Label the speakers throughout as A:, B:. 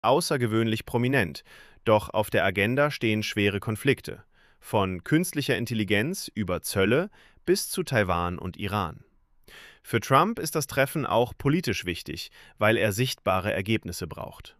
A: außergewöhnlich prominent, doch auf der Agenda stehen schwere Konflikte, von künstlicher Intelligenz über Zölle bis zu Taiwan und Iran. Für Trump ist das Treffen auch politisch wichtig, weil er sichtbare Ergebnisse braucht.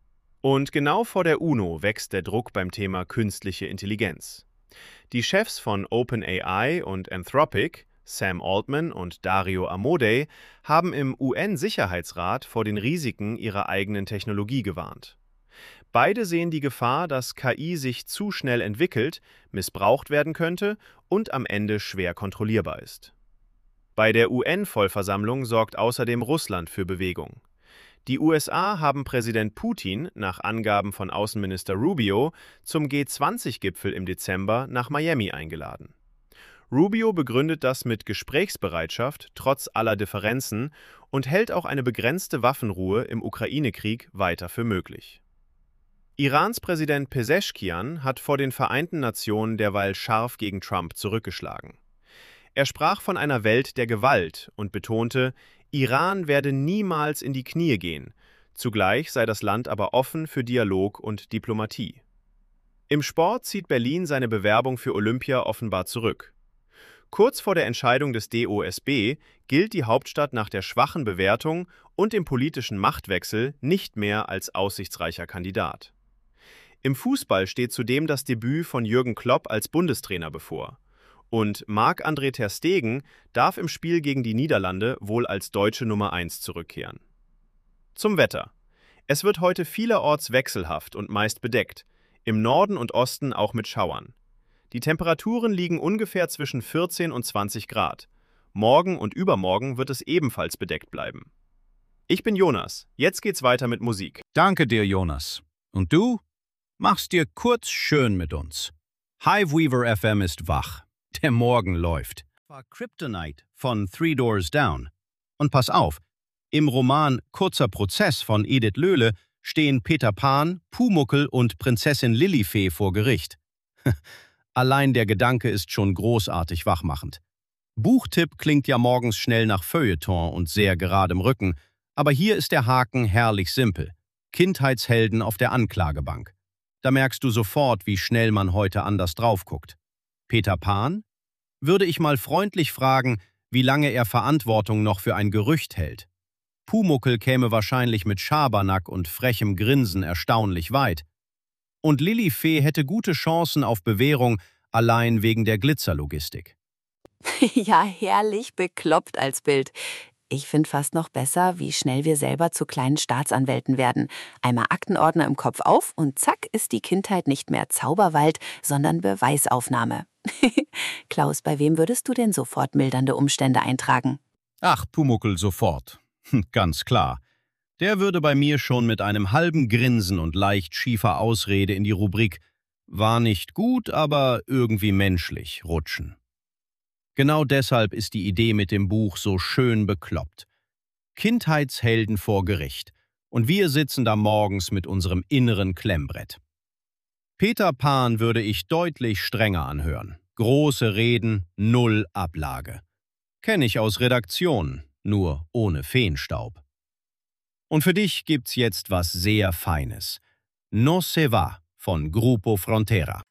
A: Und genau vor der UNO wächst der Druck beim Thema künstliche Intelligenz. Die Chefs von OpenAI und Anthropic, Sam Altman und Dario Amodei, haben im UN-Sicherheitsrat vor den Risiken ihrer eigenen Technologie gewarnt. Beide sehen die Gefahr, dass KI sich zu schnell entwickelt, missbraucht werden könnte und am Ende schwer kontrollierbar ist. Bei der UN-Vollversammlung sorgt außerdem Russland für Bewegung. Die USA haben Präsident Putin nach Angaben von Außenminister Rubio zum G20-Gipfel im Dezember nach Miami eingeladen. Rubio begründet das mit Gesprächsbereitschaft trotz aller Differenzen und hält auch eine begrenzte Waffenruhe im Ukraine-Krieg weiter für möglich. Irans Präsident Pezeschkian hat vor den Vereinten Nationen derweil scharf gegen Trump zurückgeschlagen. Er sprach von einer Welt der Gewalt und betonte, Iran werde niemals in die Knie gehen, zugleich sei das Land aber offen für Dialog und Diplomatie. Im Sport zieht Berlin seine Bewerbung für Olympia offenbar zurück. Kurz vor der Entscheidung des DOSB gilt die Hauptstadt nach der schwachen Bewertung und dem politischen Machtwechsel nicht mehr als aussichtsreicher Kandidat. Im Fußball steht zudem das Debüt von Jürgen Klopp als Bundestrainer bevor. Und Marc-André ter Stegen darf im Spiel gegen die Niederlande wohl als deutsche Nummer 1 zurückkehren. Zum Wetter. Es wird heute vielerorts wechselhaft und meist bedeckt, im Norden und Osten auch mit Schauern. Die Temperaturen liegen ungefähr zwischen 14 und 20 Grad. Morgen und übermorgen wird es ebenfalls bedeckt bleiben. Ich bin Jonas, jetzt geht's weiter mit Musik.
B: Danke dir, Jonas. Und du? Mach's dir kurz schön mit uns. Hiveweaver FM ist wach. Der Morgen läuft. War Kryptonite von Three Doors Down. Und pass auf, im Roman Kurzer Prozess von Edith Löhle stehen Peter Pan, Pumuckl und Prinzessin Lilifee vor Gericht. Allein der Gedanke ist schon großartig wachmachend. Buchtipp klingt ja morgens schnell nach Feuilleton und sehr geradem Rücken, aber hier ist der Haken herrlich simpel. Kindheitshelden auf der Anklagebank. Da merkst du sofort, wie schnell man heute anders drauf guckt. Peter Pan? Würde ich mal freundlich fragen, wie lange er Verantwortung noch für ein Gerücht hält. Pumuckl käme wahrscheinlich mit Schabernack und frechem Grinsen erstaunlich weit. Und Lilifee hätte gute Chancen auf Bewährung, allein wegen der Glitzerlogistik.
C: Ja, herrlich bekloppt als Bild. Ich finde fast noch besser, wie schnell wir selber zu kleinen Staatsanwälten werden. Einmal Aktenordner im Kopf auf und zack ist die Kindheit nicht mehr Zauberwald, sondern Beweisaufnahme. Klaus, bei wem würdest du denn sofort mildernde Umstände eintragen?
B: Ach, Pumuckl sofort. Ganz klar. Der würde bei mir schon mit einem halben Grinsen und leicht schiefer Ausrede in die Rubrik „War nicht gut, aber irgendwie menschlich“ rutschen. Genau deshalb ist die Idee mit dem Buch so schön bekloppt. Kindheitshelden vor Gericht. Und wir sitzen da morgens mit unserem inneren Klemmbrett. Peter Pan würde ich deutlich strenger anhören. Große Reden, null Ablage. Kenne ich aus Redaktionen, nur ohne Feenstaub. Und für dich gibt's jetzt was sehr Feines. No se va von Grupo Frontera.